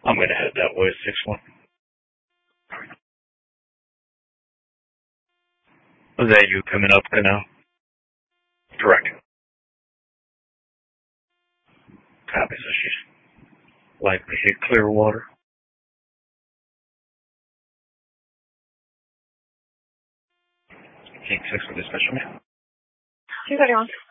I'm going to head that way, 6-1. Was that you coming up now? Correct. Copy, so she's likely hit Clearwater. King 6 with dispatch, man. 231.